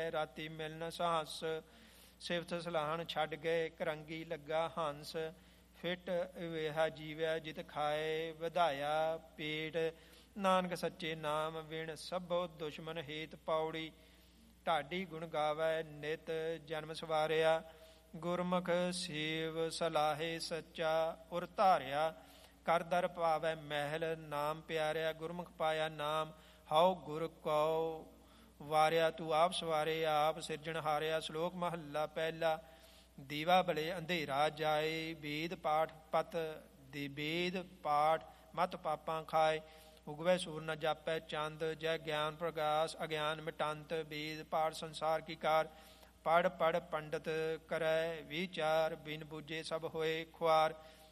ਗਏ, ਰਾਤੀ ਮਿਲਨ ਸਹੰਸ। ਸਿਫਤ ਸਲਾਹਣ ਛੱਡ ਗਏ, ਕਰੰਗੀ ਲੱਗਾ ਹੰਸ। ਫਿੱਟ ਵੇਹਾ ਜੀਵਿਆ, ਜਿਤ ਖਾਏ ਵਧਾਇਆ ਪੇਟ। ਨਾਨਕ ਸੱਚੇ ਨਾਮ ਵਿਣ ਸਭੋ ਦੁਸ਼ਮਨ ਹੇਤ। ਪੌੜੀ ਢਾਡੀ ਗੁਣ ਗਾਵੈ, ਨਿਤ ਜਨਮ ਸਵਾਰਿਆ। ਗੁਰਮੁਖ ਸੇਵ ਸਲਾਹੇ ਸੱਚਾ, ਉਰ ਧਾਰਿਆ। ਕਰ ਦਰ ਪਾਵੈ ਮਹਿਲ, ਨਾਮ ਪਿਆਰਿਆ। ਗੁਰਮੁਖ ਪਾਇਆ ਨਾਮ, ਹਉ ਗੁਰ ਕਉ ਵਾਰਿਆ। ਤੂੰ ਆਪ ਸਵਾਰੇ, ਆਪ ਸਿਰਜਣ ਹਾਰਿਆ। ਸ਼ਲੋਕ ਮਹੱਲਾ ਪਹਿਲਾ। ਦੀਵਾ ਬਲੇ ਅੰਧੇਰਾ ਜਾਏ, ਵੇਦ ਪਾਠ ਪਤ ਦੇ ਵੇਦ ਪਾਠ ਮਤ ਪਾਪਾਂ ਖਾਏ। ਉਗਵੈ ਸੂਰ ਨ ਜਾਪੈ ਚੰਦ, ਜੈ ਗਿਆਨ ਪ੍ਰਗਾਸ ਅਗਿਆਨ ਮਿਟੰਤ। ਵੇਦ ਪਾਠ ਸੰਸਾਰ ਕੀ ਕਾਰ, ਪੜ੍ਹ ਪੜ੍ਹ ਪੰਡਤ ਕਰੈ ਵਿਚਾਰ। ਬਿਨ ਬੁੱਝੇ ਸਭ ਹੋਏ ਖੁਆਰ,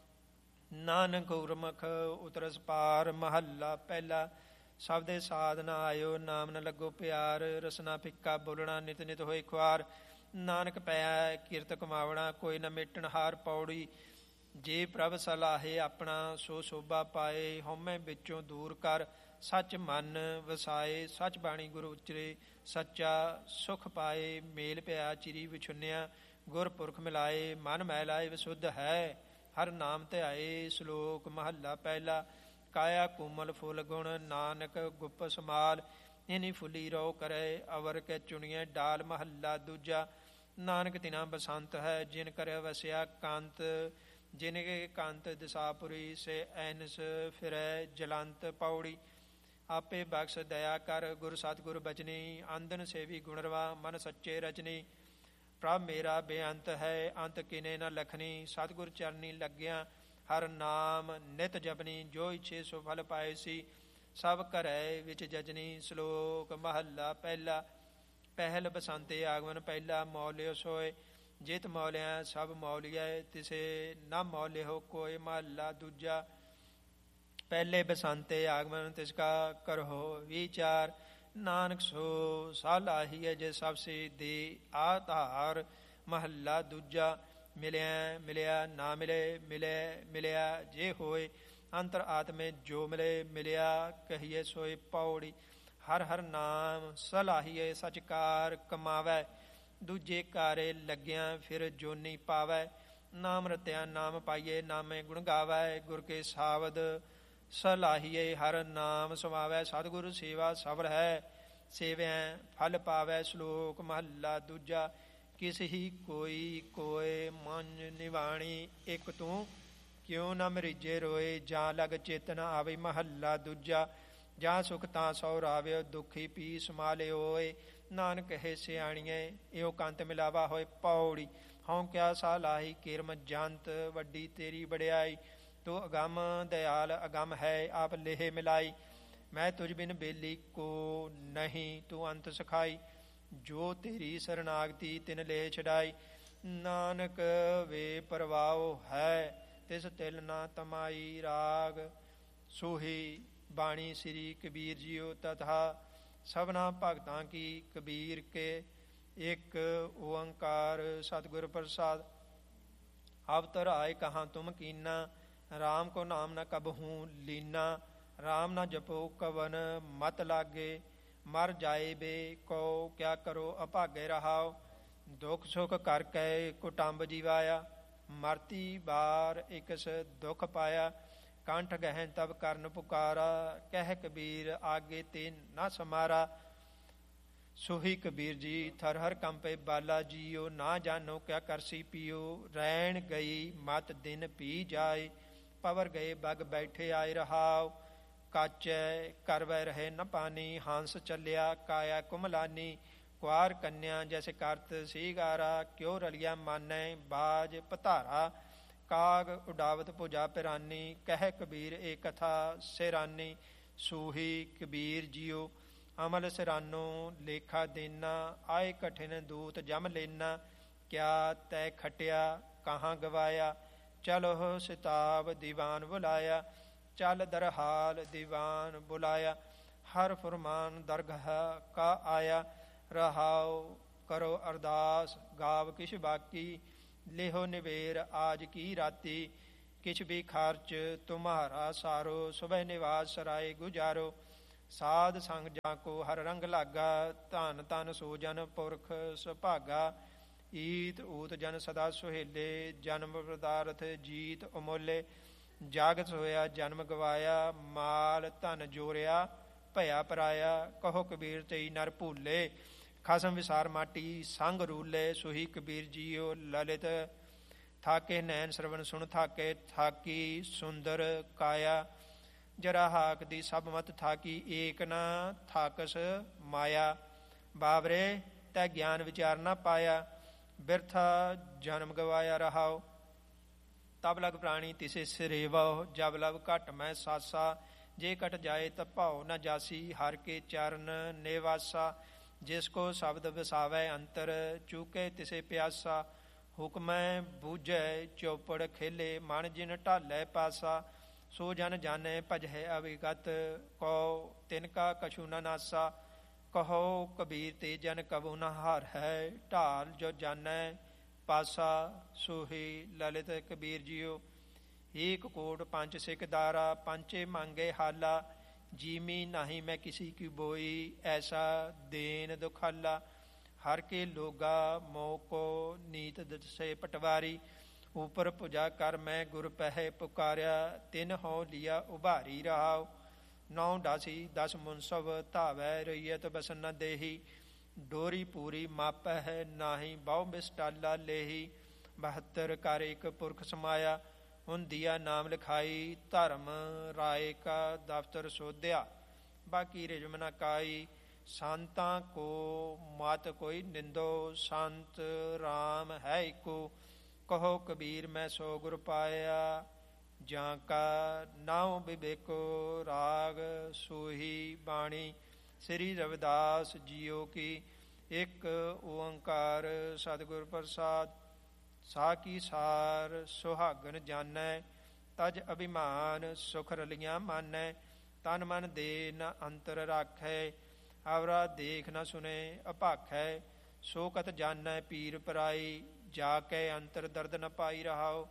ਨਾਨਕ ਗੁਰਮੁਖ ਉਤਰਸ ਪਾਰ। ਮਹੱਲਾ ਪਹਿਲਾ। ਸਭ ਦੇ ਸਾਧ ਨ ਆਇਓ, ਨਾਮ ਨ ਲੱਗੋ ਪਿਆਰ। ਰਸਨਾ ਫਿੱਕਾ ਬੋਲਣਾ, ਨਿਤ ਨਿਤ ਹੋਏ ਖੁਆਰ। ਨਾਨਕ ਪਿਆ ਕਿਰਤ ਕਮਾਵਣਾ, ਕੋਈ ਨ ਮੇਟਣ ਹਾਰ। ਪੌੜੀ ਜੇ ਪ੍ਰਭ ਸਲਾਹੇ ਆਪਣਾ, ਸੋ ਸੋਭਾ ਪਾਏ। ਹਉਮੈ ਵਿੱਚੋਂ ਦੂਰ ਕਰ, ਸੱਚ ਮਨ ਵਸਾਏ। ਸੱਚ ਬਾਣੀ ਗੁਰੂ ਉਚਰੇ, ਸੱਚਾ ਸੁਖ ਪਾਏ। ਮੇਲ ਪਿਆ ਚਿਰੀ ਵਿਛੁੰਨਿਆ, ਗੁਰਪੁਰਖ ਮਿਲਾਏ। ਮਨ ਮੈਲਾਏ ਵਿਸ਼ੁੱਧ ਹੈ, ਹਰ ਨਾਮ ਧਿਆਏ। ਸ਼ਲੋਕ ਮਹੱਲਾ ਪਹਿਲਾ। ਕਾਇਆ ਕੋਮਲ ਫੁੱਲ ਗੁਣ, ਨਾਨਕ ਗੁਪ ਸਮਾਲ। ਇਨੀ ਫੁੱਲੀ ਰੋ ਕਰੇ, ਅਵਰ ਕੇ ਚੁਣੀਏ ਡਾਲ। ਮਹੱਲਾ ਦੂਜਾ। ਨਾਨਕ ਤਿਨਾ ਬਸੰਤ ਹੈ, ਜਿਨ ਕਰਿ ਵਸਿਆ ਕੰਤ। ਜਿਨ ਕੇ ਕੰਤ ਦਿਸਾਪੁਰੀ, ਸੇ ਐਨਸ ਫਿਰੈ ਜਲੰਤ। ਪੌੜੀ ਆਪੇ ਬਖਸ਼ ਦਇਆ ਕਰ, ਗੁਰ ਸਤਿਗੁਰ ਬਚਨੀ। ਆਂਦਨ ਸੇਵੀ ਗੁਣਰਵਾ, ਮਨ ਸੱਚੇ ਰਚਨੀ। ਪ੍ਰਭ ਮੇਰਾ ਬੇਅੰਤ ਹੈ, ਅੰਤ ਕਿਨੇ ਨ ਲਖਣੀ। ਸਤਿਗੁਰ ਚਰਨੀ ਲੱਗਿਆ, ਹਰ ਨਾਮ ਨਿਤ ਜਪਨੀ। ਜੋ ਇੱਛੇ ਸੋ ਫਲ ਪਾਏ ਸੀ, ਸਭ ਘਰੈ ਵਿੱਚ ਜਜਨੀ। ਸ਼ਲੋਕ ਮਹੱਲਾ ਪਹਿਲਾ। ਪਹਿਲ ਬਸੰਤੇ ਆਗਮਨ, ਪਹਿਲਾ ਮੌਲਿਓ ਸੋਏ। ਜਿਤ ਮੌਲਿਆ ਸਭ ਮੌਲੀਐ, ਤਿਸੇ ਨਾ ਮੌਲਿਓ ਕੋਇ। ਮਹੱਲਾ ਦੂਜਾ। ਪਹਿਲੇ ਬਸੰਤੇ ਆਗਮਨ, ਤਿਸ ਕਾ ਕਰਹੁ ਵਿਚਾਰ। ਨਾਨਕ ਸੋ ਸਲਾਹੀਐ, ਜੇ ਸਭ ਸੇ ਦੇ ਆਧਾਰ। ਮਹੱਲਾ ਦੂਜਾ। ਮਿਲਿਆ ਮਿਲਿਆ ਨਾ ਮਿਲੇ, ਮਿਲੇ ਮਿਲਿਆ ਜੇ ਹੋਏ। ਅੰਤਰ ਆਤਮੇ ਜੋ ਮਿਲੇ, ਮਿਲਿਆ ਕਹੀਏ ਸੋਏ। ਪੌੜੀ ਹਰ ਹਰ ਨਾਮ ਸਲਾਹੀਏ, ਸਚ ਕਾਰ ਕਮਾਵੈ। ਦੂਜੇ ਕਾਰੇ ਲੱਗਿਆ, ਫਿਰ ਜੋਨੀ ਪਾਵੈ। ਨਾਮ ਰਤਿਆ ਨਾਮ ਪਾਈਏ, ਨਾਮੇ ਗੁਣ ਗਾਵੈ। ਗੁਰ ਕੇ ਸਾਵਦ ਸਲਾਹੀਏ, ਹਰ ਨਾਮ ਸਮਾਵੈ। ਸਤਿਗੁਰ ਸੇਵਾ ਸਫਲ ਹੈ, ਸੇਵਿਆ ਫਲ ਪਾਵੈ। ਸ਼ਲੋਕ ਮਹੱਲਾ ਦੂਜਾ। ਕਿਸ ਹੀ ਕੋਈ ਕੋਇ ਮੰਝ ਨਿਵਾਣੀ, ਇੱਕ ਤੂੰ ਕਿਉ ਨ ਮਰੀਜੇ ਰੋਏ। ਜਾਂ ਲਗ ਚਿਤ ਨ ਆਵੇ। ਮਹੱਲਾ ਦੂਜਾ। ਜਾਂ ਸੁਖ ਤਾਂ ਸੌ ਰਾਵਿਓ, ਦੁਖੀ ਪੀ ਸਮਾਲਿਓਏ। ਨਾਨਕ ਕਹੇ ਸਿਆਣੀਏ, ਇਉ ਕੰਤ ਮਿਲਾਵਾ ਹੋਏ। ਪੌੜੀ ਹਉ ਕਿਆ ਸਲਾਹੀ, ਕਿਰਮ ਜੰਤ ਵੱਡੀ ਤੇਰੀ ਵਡਿਆਈ। ਤੂੰ ਅਗੰਮ ਦਿਆਲ ਅਗੰਮ ਹੈ, ਆਪ ਲੇਹ ਮਿਲਾਈ। ਮੈਂ ਤੁਝ ਬਿਨ ਬੇਲੀ ਕੋ ਨਹੀਂ, ਤੂੰ ਅੰਤ ਸਖਾਈ। ਜੋ ਤੇਰੀ ਸਰਨਾਗਤੀ ਤਿਨ ਲੇਹ ਛਡਾਈ। ਨਾਨਕ ਵੇ ਪਰਵਾਉ ਹੈ, ਤਿਸ ਤਿਲ ਨਾ ਤਮਾਈ। ਰਾਗ ਸੋਹੀ ਬਾਣੀ ਸ੍ਰੀ ਕਬੀਰ ਜੀਓ ਤਥਾ ਸਭਨਾ ਭਗਤਾਂ ਕੀ। ਕਬੀਰ ਕੇ ਇੱਕ ਓੰਕਾਰ ਸਤਿਗੁਰ ਪ੍ਰਸਾਦ। ਅਵਤਰ ਆਏ ਕਹਾਂ ਤੁਮ ਕੀਨਾ, ਰਾਮ ਕੋ ਨਾਮ ਨ ਕਬਹੂੰ ਲੀਨਾ। ਰਾਮ ਨ ਜਪੋ ਕਵਨ ਮਤ ਲਾਗੇ, ਮਰ ਜਾਏ ਬੇ ਕੋ ਕਿਆ ਕਰੋ ਅਭਾਗੇ। ਰਹਾਓ ਦੁਖ ਸੁਖ ਕਰ ਕੈ ਕੁਟੰਬ ਜੀਵਾਇਆ। ਮਰਤੀ ਬਾਰ ਇਕਸ ਦੁਖ ਪਾਇਆ, ਕੰਠ ਗਹਿਨ ਤਬ ਕਰਨ ਪੁਕਾਰਾ। ਕਹਿ ਕਬੀਰ ਆਗੇ ਤੇ ਨਾ ਸਮਾਰਾ। ਸੋਹੀ ਕਬੀਰ ਜੀ ਥਰ ਹਰ ਕੰਪੇ ਬਾਲਾ ਜੀਓ। ਨਾ ਜਾਨੋ ਕਿਆ ਕਰਸੀ ਪੀਓ, ਰੈਣ ਗਈ ਮਤ ਦਿਨ ਪੀ ਜਾਏ। ਪਵਰ ਗਏ ਬਗ ਬੈਠੇ ਆਏ। ਰਹਾਓ ਕਾਚੈ ਕਰਵੈ ਰਹੇ ਨ ਪਾਨੀ। ਹੰਸ ਚੱਲਿਆ ਕਾਇਆ ਕੁਮਲਾਨੀ, ਕੁਆਰ ਕੰਨਿਆ ਜੈਸੇ ਕਰਤ ਸੀਗਾਰਾ। ਕਿਉ ਰਲਿਆ ਮਾਨੈ ਬਾਜ ਪਧਾਰਾ, ਕਾਗ ਉਡਾਵਤ ਭੁਜਾ ਪਿਰਾਨੀ। ਕਹਿ ਕਬੀਰ ਇਹ ਕਥਾ ਸਿਰਾਨੀ। ਸੂਹੀ ਕਬੀਰ ਜੀਓ ਅਮਲ ਸਿਰਾਨੋ, ਲੇਖਾ ਦੇਨਾ। ਆਏ ਕਠਿਨ ਦੂਤ ਜਮ ਲੈਨਾ, ਕਿਆ ਤੈ ਖਟਿਆ ਕਹਾਂ ਗਵਾਇਆ। ਚਲੋ ਸਿਤਾਬ ਦੀਵਾਨ ਬੁਲਾਇਆ, ਚੱਲ ਦਰਹਾਲ ਦੀਵਾਨ ਬੁਲਾਇਆ। ਹਰ ਫੁਰਮਾਨ ਦਰਗਹ ਕਾ ਆਇਆ। ਰਹਾਉ ਕਰੋ ਅਰਦਾਸ ਗਾਵ ਕਿਛ ਬਾਕੀ, ਲਿਹੋ ਨਿਵੇਰ ਆਜ ਕੀ ਰਾਤੀ। ਕਿਛ ਵੀ ਖਰਚ ਤੁਮਹਾਰਾ ਸਾਰੋ, ਸੁਬਹ ਨਿਵਾਸ ਸਰਾਏ ਗੁਜਾਰੋ। ਸਾਧ ਸੰਗ ਜਾਂ ਕੋ ਹਰ ਰੰਗ ਲਾਗਾ, ਧਨ ਧਨ ਸੋ ਜਨ ਪੁਰਖ ਸੁਭਾਗਾ। ਈਤ ਊਤ ਜਨ ਸਦਾ ਸੁਹੇਲੇ, ਜਨਮ ਪਦਾਰਥ ਜੀਤ ਅਮੋਲੇ। ਜਾਗਤ ਹੋਇਆ ਜਨਮ ਗਵਾਇਆ, ਮਾਲ ਧਨ ਜੋਰਿਆ ਭਇਆ ਪਰਾਇਆ। ਕਹੋ ਕਬੀਰ ਤੇਈ ਨਰ ਭੂਲੇ, ਖਸਮ ਵਿਸਾਰ ਮਾਟੀ ਸੰਗ ਰੂਲੇ। ਸੋਹੀ ਕਬੀਰ ਜੀਓ ਲਲਿਤ ਥਾਕੇ, ਨੈਣ ਸਰਵਣ ਸੁਣ ਥਾਕੇ। ਥਾਕੀ ਸੁੰਦਰ ਕਾਇਆ, ਜਰਾ ਹਾਕ ਦੀ ਸਭ ਮਤ ਥਾਕੀ। ਏਕ ਨਾ ਥਾਕਸ ਮਾਇਆ, ਬਾਬਰੇ ਤੈ ਗਿਆਨ ਵਿਚਾਰ ਨਾ ਪਾਇਆ। ਬਿਰਥਾ ਜਨਮ ਗਵਾਇਆ ਰਹਾਓ, ਤਬ ਲਗ ਪ੍ਰਾਣੀ ਤਿਸੇ ਸਿਰੇਵੋ। ਜਬ ਲਬ ਘਟ ਮੈਂ ਸਾਸਾ, ਜੇ ਕਟ ਜਾਏ ਤ ਭਾਉ ਨ ਜਾਸੀ। ਹਰ ਕੇ ਚਰਨ ਨਿਵਾਸਾ, ਜਿਸ ਕੋ ਸ਼ਬਦ ਵਸਾਵੈ ਅੰਤਰ। ਚੂਕੇ ਤਿਸੇ ਪਿਆਸਾ, ਹੁਕਮੈ ਬੂਝੈ ਚੌਪੜ ਖੇਲੇ। ਮਨ ਜਿਨ ਢਾਲੈ ਪਾਸਾ, ਸੋ ਜਨ ਜਾਣੈ ਭਜੈ ਅਵਿਗਤ। ਕਉ ਤਿਨ ਕਾ ਕਛੂ ਨ ਨਾਸਾ, ਕਹੋ ਕਬੀਰ ਤੇ ਜਨ ਕਬੂ ਨ ਹਾਰ ਹੈ। ਢਾਲ ਜੋ ਜਾਣੈ ਪਾਸਾ, ਸੋਹੀ ਲਲਿਤ ਕਬੀਰ ਜੀਓ। ਏਕ ਕੋਟ ਪੰਚ ਸਿੱਖ ਦਾਰਾ, ਪੰਚੇ ਮੰਗੇ ਹਾਲਾ। ਜੀਮੀ ਨਾਹੀ ਮੈਂ ਕਿਸੀ ਕੀ ਬੋਈ, ਐਸਾ ਦੇਨ ਦੁਖਾਲਾ। ਹਰ ਕੇ ਲੋਗਾ ਮੋਹ ਕੋ, ਨੀਤ ਦਸੇ ਪਟਵਾਰੀ। ਉਪਰ ਭੁਜਾ ਕਰ ਮੈਂ ਗੁਰ ਪਹਿ ਪੁਕਾਰਿਆ। ਤਿਨ ਹੋ ਲਿਆ ਉਭਾਰੀ ਰਹਾਉ, 9 ਡਾਸੀ 10 ਮੁਨਸਬ ਧਾਵੈ। ਰਈਅਤ ਬਸਨ ਨ ਦੇਹੀ, ਡੋਰੀ ਪੂਰੀ ਮਾਪੈ ਹੈ ਨਾਹੀ। ਬਹੁ ਮਿਸਟਾਲਾ ਲੇਹੀ, 72 ਕਰ ਇੱਕ ਪੁਰਖ ਸਮਾਇਆ। ਹੁੰਦੀਆ ਨਾਮ ਲਿਖਾਈ, ਧਰਮ ਰਾਏ ਕਾ ਦਫਤਰ ਸੋਧਿਆ। ਬਾਕੀ ਰਿਜਮ ਨ ਕਾਈ, ਸੰਤਾਂ ਕੋ ਮਤ ਕੋਈ ਨਿੰਦੋ। ਸੰਤ ਰਾਮ ਹੈ ਇੱਕੋ, ਕਹੋ ਕਬੀਰ ਮੈਂ ਸੋ ਗੁਰ ਪਾਇਆ। ਜਾਂ ਕਾ ਨਾਉ ਬਿਬੇਕੋ, ਰਾਗ ਸੋਹੀ ਬਾਣੀ। ਸ੍ਰੀ ਰਵਿਦਾਸ ਜੀਓ ਕੀ, ਇੱਕ ਓੰਕਾਰ ਸਤਿਗੁਰ ਪ੍ਰਸਾਦ। ਸਾ ਕੀ ਸਾਰ ਸੁਹਾਗਨ ਜਾਣੈ, ਤਜ ਅਭਿਮਾਨ ਸੁਖ ਰਲੀਆਂ ਮਾਨੈ। ਤਨ ਮਨ ਦੇ ਨ ਅੰਤਰ ਰਾਖੈ, ਅਵਰਾ ਦੇਖ ਨ ਸੁਨੇ ਅਭਾਖੈ। ਸੋ ਕਤ ਜਾਣੈ ਪੀਰ ਪਰਾਈ, ਜਾ ਕੇ ਅੰਤਰ ਦਰਦ ਨ ਪਾਈ ਰਹਾਉ।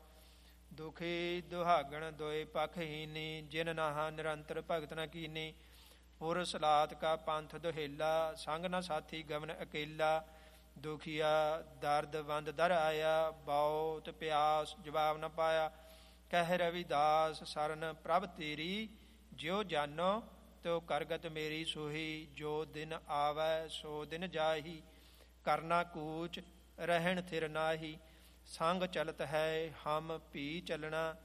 ਦੁਖੀ ਦੁਹਾਗਣ ਦੋਏ ਪਖ ਹੀਨੀ, ਜਿਨ ਨਾਹ ਨਿਰੰਤਰ ਭਗਤ ਨ ਕੀਨੀ। ਪੁਰ ਸਲਾਤ ਕਾ ਪੰਥ ਦੁਹੇਲਾ, ਸੰਗ ਨ ਸਾਥੀ ਗਮਨ ਅਕੇਲਾ। ਦੁਖੀਆ ਦਰਦ ਵੰਦ ਦਰ ਆਇਆ, ਬਹੁਤ ਪਿਆਸ ਜਵਾਬ ਨ ਪਾਇਆ। ਕਹਿ ਰਵਿਦਾਸ ਸਰਨ ਪ੍ਰਭ ਤੇਰੀ, ਜਿਉ ਜਾਨੋ ਤਿਉ ਕਰਗਤ ਮੇਰੀ। ਸੋਹੀ ਜੋ ਦਿਨ ਆਵੈ ਸੋ ਦਿਨ ਜਾਹੀ, ਕਰਨਾ ਕੂਚ ਰਹਿਣ ਥਿਰ ਨਾਹੀ। ਸੰਗ ਚਲਤ ਹੈ ਹਮ ਭੀ ਚਲਣਾ,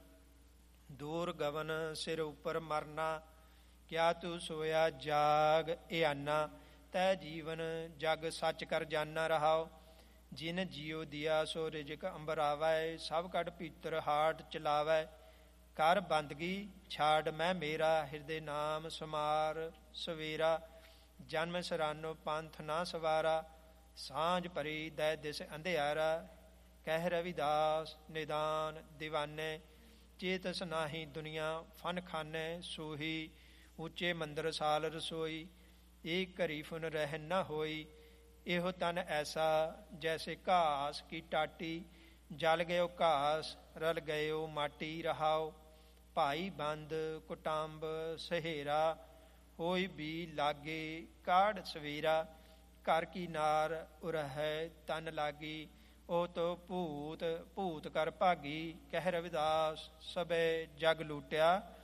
ਦੂਰ ਗਵਨ ਸਿਰ ਉੱਪਰ ਮਰਨਾ। ਕਿਆ ਤੂੰ ਸੋਇਆ ਜਾਗ ਇਆਨਾ, ਤੈ ਜੀਵਨ ਜਗ ਸੱਚ ਕਰ ਜਾਨਾ ਰਹਾਉ। ਜਿਨ ਜੀਉ ਦਿਆ ਸੋ ਰਿਜਕ ਅੰਬਰਾਵੈ, ਸਭ ਕਟ ਪੀਤਰ ਹਾਟ ਚਲਾਵੈ। ਕਰ ਬੰਦਗੀ ਛਾੜ ਮੈਂ ਮੇਰਾ, ਹਿਰਦੇ ਨਾਮ ਸਮਾਰ ਸਵੇਰਾ। ਜਨਮ ਸਰਾਨੋ ਪੰਥ ਨਾ ਸਵਾਰਾ, ਸਾਂਝ ਭਰੀ ਦੈ ਦਿਸ ਅੰਧਿਆਰਾ। ਕਹਿ ਰਵਿਦਾਸ ਨਿਦਾਨ ਦੀਵਾਨੇ, ਚੇਤਸ ਨਾਹੀ ਦੁਨੀਆ ਫਨ ਖਾਨੇ। ਸੋਹੀ ਉੱਚੇ ਮੰਦਰ ਸਾਲ ਰਸੋਈ, ਏਕ ਘਰੀ ਫੁਨ ਰਹਿ ਨ ਹੋਈ। ਇਹੋ ਤਨ ਐਸਾ ਜੈਸੇ ਘਾਸ ਕੀ ਟਾਟੀ, ਜਲ ਗਇਓ ਘਾਸ ਰਲ ਗਇਓ ਮਾਟੀ ਰਹਾਉ। ਭਾਈ ਬੰਦ ਕੁਟੰਬ ਸਹੇਰਾ, ਹੋਈ ਵੀ ਲਾਗੇ ਕਾੜ ਸਵੇਰਾ। ਘਰ ਕੀ ਨਾਰ ਉਰਹਿ ਤਨ ਲਾਗੀ, ਉਹ ਤੋ ਭੂਤ ਭੂਤ ਕਰ ਭਾਗੀ। ਕਹਿ ਰਵਿਦਾਸ ਸਭੇ ਜਗ ਲੂਟਿਆ,